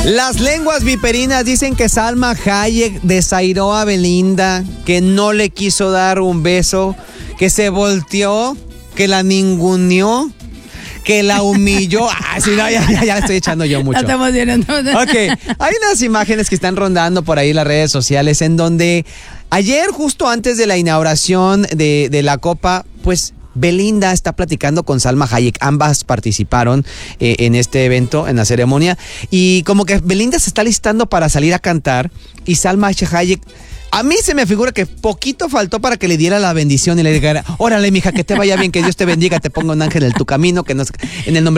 Las lenguas viperinas dicen que Salma Hayek desairó a Belinda, que no le quiso dar un beso, que se volteó, que la ninguneó, que la humilló. Sí, no, ya la estoy echando yo mucho. Ya estamos viendo. Ok, hay unas imágenes que están rondando por ahí en las redes sociales en donde ayer, justo antes de la inauguración de la Copa, pues Belinda está platicando con Salma Hayek. Ambas participaron en este evento, en la ceremonia. Y como que Belinda se está listando para salir a cantar. Y Salma Hayek, a mí se me figura que poquito faltó para que le diera la bendición y le dijera: órale, mija, que te vaya bien, que Dios te bendiga, te ponga un ángel en tu camino, que no, en el nombre